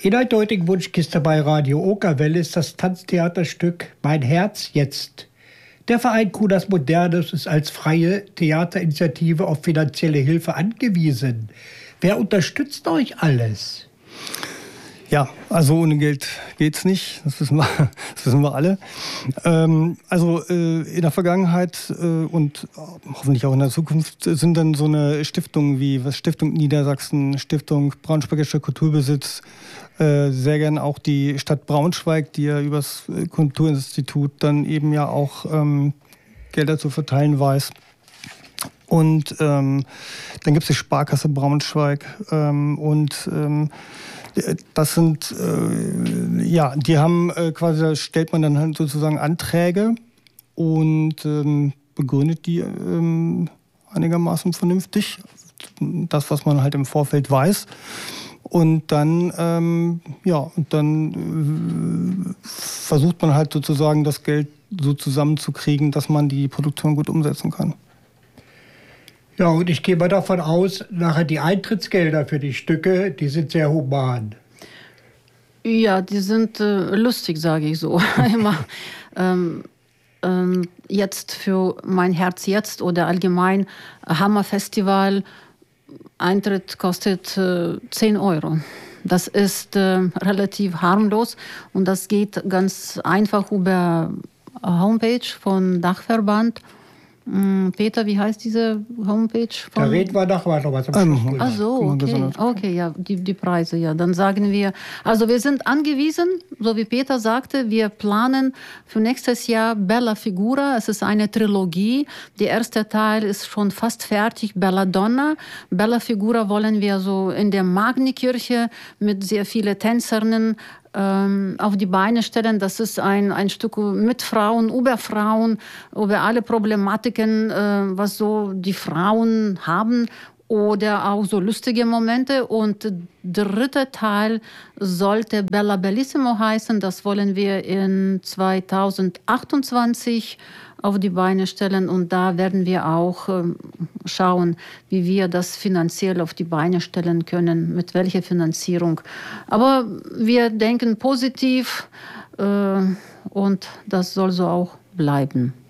In der heutigen Wunschkiste bei Radio Okerwelle ist das Tanztheaterstück Mein Herz jetzt. Der Verein Kunas Modernes ist als freie Theaterinitiative auf finanzielle Hilfe angewiesen. Wer unterstützt euch alles? Ja, also ohne Geld geht's nicht, das wissen wir alle. In der Vergangenheit und hoffentlich auch in der Zukunft sind dann so eine Stiftungen wie Stiftung Niedersachsen, Stiftung Braunschweigischer Kulturbesitz, sehr gern auch die Stadt Braunschweig, die ja übers Kulturinstitut dann eben ja auch Gelder zu verteilen weiß. Und dann gibt es die Sparkasse Braunschweig das sind, die haben quasi, da stellt man dann halt sozusagen Anträge und begründet die einigermaßen vernünftig. Das, was man halt im Vorfeld weiß. Und dann, versucht man halt sozusagen das Geld so zusammenzukriegen, dass man die Produktion gut umsetzen kann. Ja, und ich gehe mal davon aus, nachher die Eintrittsgelder für die Stücke, die sind sehr human. Ja, die sind lustig, sage ich so. Immer jetzt für Mein Herz jetzt oder allgemein Hammerfestival, Eintritt kostet 10 Euro. Das ist relativ harmlos und das geht ganz einfach über Homepage von Dachverband. Peter, wie heißt diese Homepage? Da reden wir nachher noch was am Schluss. Ach so, okay, ja, die Preise, ja. Dann sagen wir, also wir sind angewiesen, so wie Peter sagte, wir planen für nächstes Jahr Bella Figura. Es ist eine Trilogie. Der erste Teil ist schon fast fertig, Belladonna. Bella Figura wollen wir so in der Magni-Kirche mit sehr vielen Tänzerinnen auf die Beine stellen. Das ist ein Stück mit Frauen, über alle Problematiken, was so die Frauen haben oder auch so lustige Momente. Und der dritte Teil sollte Bella Bellissimo heißen. Das wollen wir in 2028 auf die Beine stellen und da werden wir auch schauen, wie wir das finanziell auf die Beine stellen können, mit welcher Finanzierung. Aber wir denken positiv und das soll so auch bleiben.